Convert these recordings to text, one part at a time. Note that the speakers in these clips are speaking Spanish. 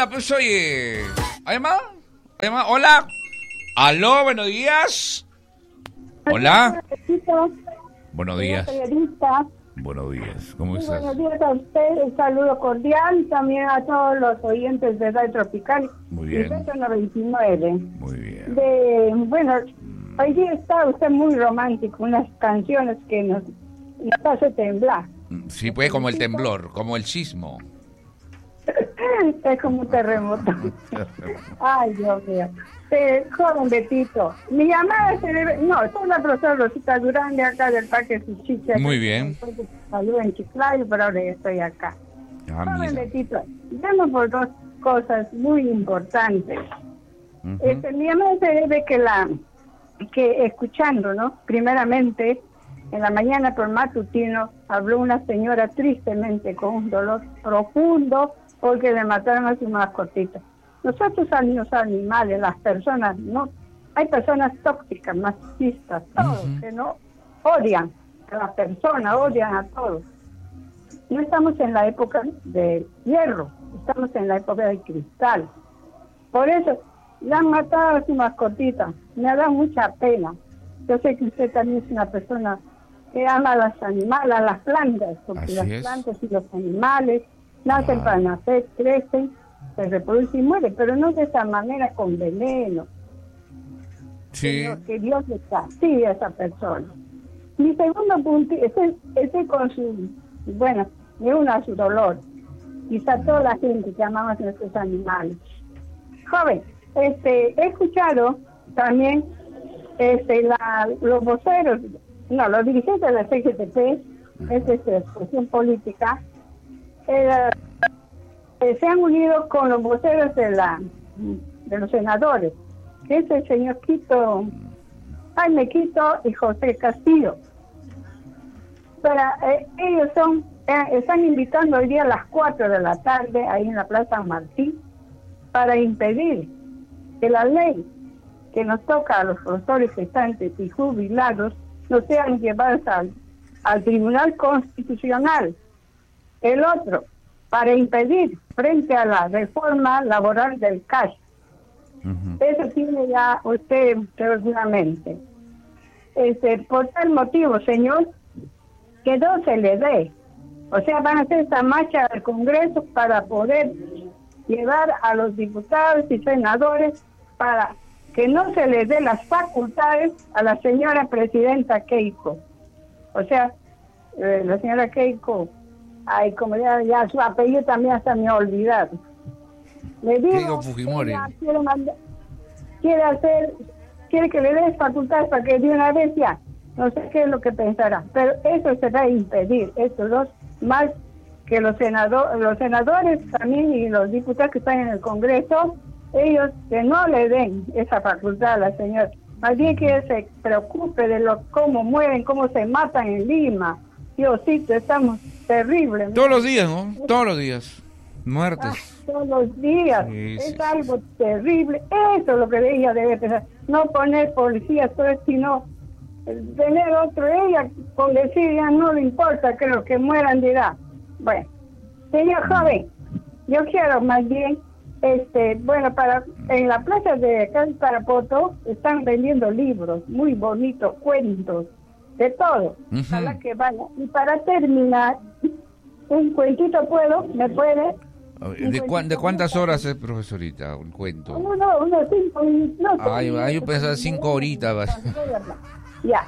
Hola, pues oye. ¿Hay más? Hola. Aló, buenos días. Hola. Buenos días. Buenos días. ¿Cómo estás? Buenos días a usted. Un saludo cordial también a todos los oyentes de Radio Tropical. Muy bien. 99. Muy bien. Bueno, hoy día está usted muy romántico. Unas canciones que nos hace temblar. Sí, pues como el temblor, como el sismo. Es como un terremoto. Ay, Dios mío. Joven Betito, mi llamada se debe... No, soy la profesora Rosita Durán de acá del Parque Suchicha. Muy bien. Salud en Chiclayo, pero ahora ya estoy acá. Joven Mira. Betito, llamo por dos cosas muy importantes. Mi llamada se debe que escuchando, ¿no? Primeramente, en la mañana por matutino, habló una señora tristemente con un dolor profundo porque le mataron a su mascotita. Nosotros a los animales, las personas, no, hay personas tóxicas, machistas, todos, que no odian a las personas, odian a todos. No estamos en la época de hierro, estamos en la época de cristal. Por eso, le han matado a su mascotita, me ha dado mucha pena. Yo sé que usted también es una persona que ama a las animales, a las plantas, porque Así las es. plantas y los animales nacen para nacer, crecen, se reproducen y mueren, pero no de esa manera con veneno. Sí. Sino que Dios le castigue a esa persona. Mi segundo punto, ese con su, bueno, me uno a su dolor. Quizá toda la gente que amamos a nuestros animales. Joven, he escuchado también los voceros, no, los dirigentes de la CGTP, expresión política, se han unido con los voceros de los senadores, que es el señor Jaime Quito y José Castillo. Ellos están invitando hoy día a las 4 de la tarde, ahí en la Plaza San Martín, para impedir que la ley que nos toca a los profesores gestantes y jubilados no sean llevados al Tribunal Constitucional. El otro, para impedir frente a la reforma laboral del CAS. Eso tiene ya usted seguramente. Por tal motivo, señor, que no se le dé. O sea, van a hacer esta marcha al Congreso para poder llevar a los diputados y senadores para que no se le dé las facultades a la señora presidenta Keiko. O sea, la señora Keiko, ay, como ya su apellido también hasta me ha olvidado. Le digo, Keiko Fujimori. Quiere que le dé facultades para que de una vez ya, no sé qué es lo que pensará, pero eso se va a impedir, estos dos, más que los senadores también y los diputados que están en el Congreso, ellos que no le den esa facultad a la señora, más bien que se preocupe de cómo mueren, cómo se matan en Lima. Diosito, estamos terribles. Todos los días, ¿no? Todos los días. Muertes. Todos los días. Sí, es sí, algo terrible. Eso es lo que ella debe pensar. No poner policías, sino tener otro. Ella, con decir, ya no le importa, creo que mueran, dirá. Bueno, señor joven, yo quiero más bien, en la plaza de Tarapoto están vendiendo libros muy bonitos, cuentos, de todo, para que vaya. Y para terminar, un cuentito ¿me puede? ¿De cuántas horas es, profesorita, un cuento? Unos 5 minutos. Yo pensaba 5 horitas. Ya,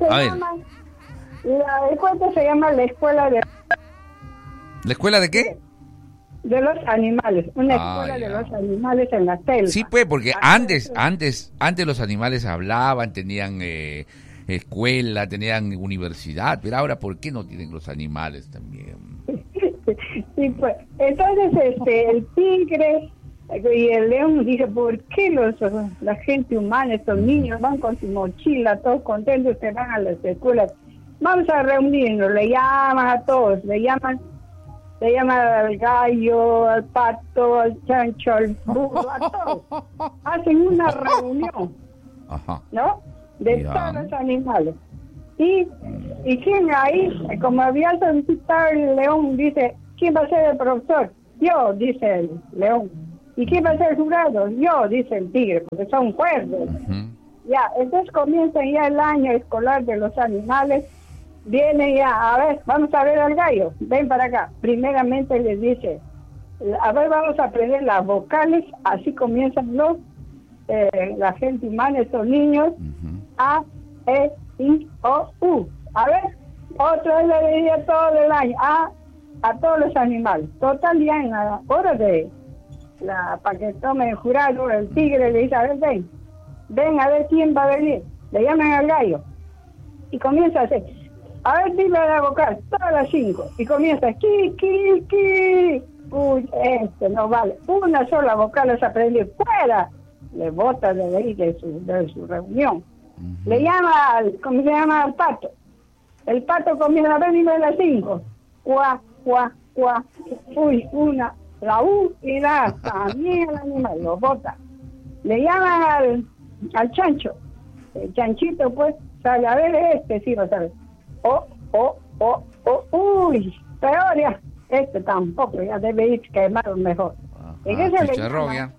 el cuento se llama La Escuela de... ¿La escuela de qué? De los animales, una escuela de los animales en la selva. Sí, pues, porque antes los animales hablaban, tenían escuela, tenían universidad, pero ahora, ¿por qué no tienen los animales también? Sí, pues, entonces el tigre y el león dice, ¿por qué la gente humana, estos niños van con su mochila, todos contentos, se van a las escuelas? Vamos a reunirnos, le llaman a todos, le llaman al gallo, al pato, al chancho, al burro, a todos. Hacen una reunión, ¿no? De todos los animales. Y quién ahí, como había solicitado el león, dice, ¿quién va a ser el profesor? Yo, dice el león. ¿Y quién va a ser jurado? Yo, dice el tigre, porque son cuerdos. Ya, entonces comienza ya el año escolar de los animales. Viene ya, a ver, vamos a ver al gallo, ven para acá. Primeramente les dice, a ver, vamos a aprender las vocales, así comienzan la gente humana, estos niños. A, E, I, O, U. A ver, otra vez le diría todo el año, a todos los animales. Total, ya en la hora para que tome el jurado, el tigre le dice, a ver, ven a ver quién va a venir. Le llaman al gallo. Y comienza a hacer, a ver, dime la vocal, todas las 5. Y comienza, ki, ki, ki. Uy, no vale. Una sola vocal es aprendí. ¡Fuera! Le bota de ahí, de su reunión. Le llama ¿cómo se llama? Al pato. El pato comienza, a ver, dime las 5. Cuá, cuá, cuá. Uy, una. La U y la A. También el animal, lo bota. Le llaman al chancho. El chanchito, pues, sale a ver sí lo sabe. Uy, peor ya. Tampoco, ya debe ir quemado mejor. ¿En qué se le llama?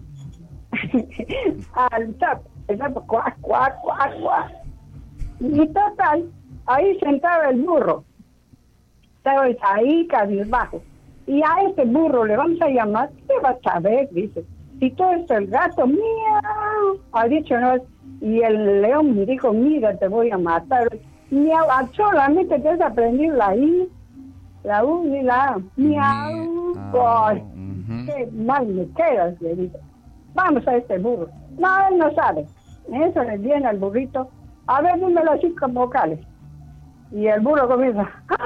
Al sapo, cuac, cuac, cuac, cuac. Y total, ahí sentaba el burro. Estaba ahí cabizbajo. Y a este burro le vamos a llamar, ¿qué vas a ver? Dice, si todo es el gato, miau. Ha dicho, no, y el león me dijo, mira, te voy a matar. Miau, solamente te has aprendido la I, la U y la A. Miau. Ay, qué mal me quedas, le dice. Vamos a este burro. No, él no sabe. Eso le viene al burrito. A ver, dime las 5 vocales. Y el burro comienza.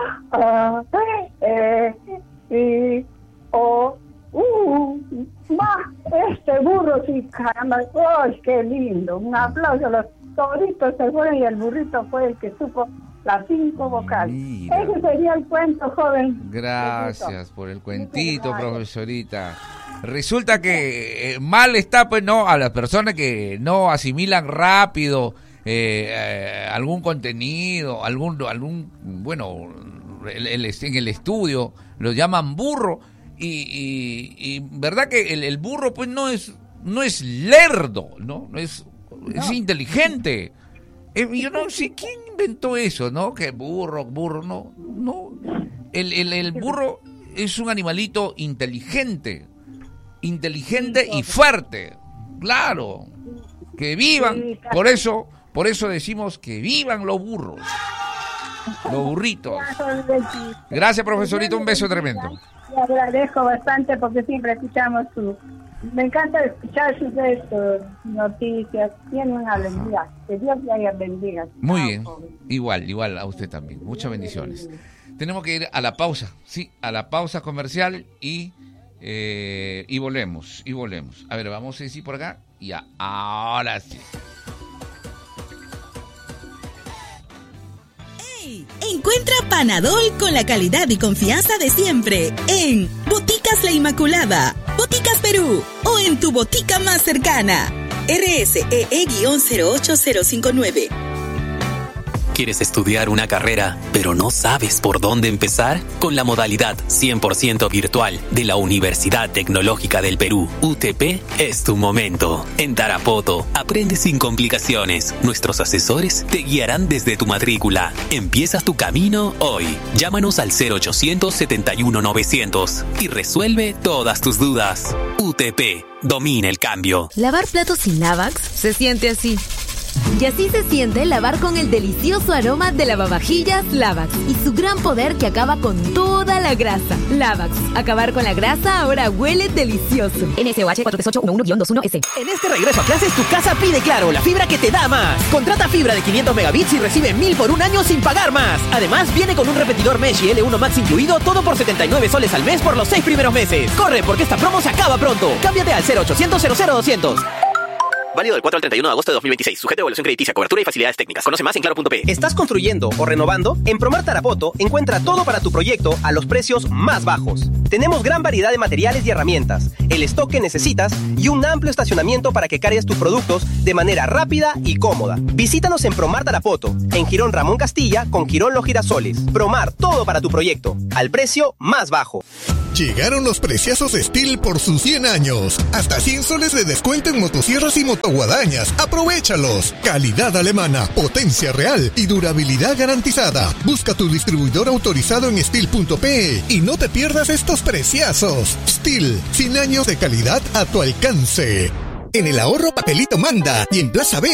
Este burro sí, caramba. ¡Ay, qué lindo! Un aplauso. Los toditos se fueron y el burrito fue el que supo las 5 vocales. Mira. Ese sería el cuento, joven. Gracias por el cuentito, profesorita. Resulta que mal está, pues, no, a las personas que no asimilan rápido algún contenido, bueno, en el estudio lo llaman burro y verdad que el burro, pues, no es lerdo, no es inteligente. Yo no sé quién inventó eso, ¿no? Que burro, no. El burro es un animalito inteligente y fuerte, claro, que vivan, por eso decimos que vivan los burros, los burritos. Gracias, profesorito, un beso tremendo. Le agradezco bastante porque siempre escuchamos me encanta escuchar sus noticias, tiene una alegría, que Dios le haya bendiga. Muy bien, igual a usted también, muchas bendiciones. Tenemos que ir a la pausa, a la pausa comercial y volvemos. A ver, vamos a decir por acá. Ya, ahora sí. ¡Hey! Encuentra Panadol con la calidad y confianza de siempre en Boticas La Inmaculada, Boticas Perú o en tu botica más cercana. RSEE-08059. ¿Quieres estudiar una carrera, pero no sabes por dónde empezar? Con la modalidad 100% virtual de la Universidad Tecnológica del Perú, UTP, es tu momento. En Tarapoto, aprende sin complicaciones. Nuestros asesores te guiarán desde tu matrícula. Empiezas tu camino hoy. Llámanos al 0800 71 900 y resuelve todas tus dudas. UTP, domina el cambio. Lavar platos sin Lavax se siente así. Y así se siente lavar con el delicioso aroma de lavavajillas Lavax y su gran poder que acaba con toda la grasa. Lavax, acabar con la grasa ahora huele delicioso. NSOH 43811-21S. En este regreso a clases, tu casa pide Claro, la fibra que te da más. Contrata fibra de 500 megabits y recibe 1000 por un año sin pagar más. Además, viene con un repetidor Mesh y L1 Max incluido, todo por 79 soles al mes por los 6 primeros meses. Corre, porque esta promo se acaba pronto. Cámbiate al 0800 00200. Válido del 4 al 31 de agosto de 2026. Sujeto a evaluación crediticia, cobertura y facilidades técnicas. Conoce más en claro.pe. ¿Estás construyendo o renovando? En Promar Tarapoto encuentra todo para tu proyecto a los precios más bajos. Tenemos gran variedad de materiales y herramientas, el stock que necesitas y un amplio estacionamiento para que cargues tus productos de manera rápida y cómoda. Visítanos en Promar Tarapoto, en Girón Ramón Castilla con Girón Los Girasoles. Promar, todo para tu proyecto, al precio más bajo. Llegaron los preciazos Steel por sus 100 años. Hasta 100 soles de descuento en motosierras y motoguadañas. ¡Aprovéchalos! Calidad alemana, potencia real y durabilidad garantizada. Busca tu distribuidor autorizado en Steel.pe y no te pierdas estos preciazos. Steel, 100 años de calidad a tu alcance. En el ahorro Papelito manda y en Plaza B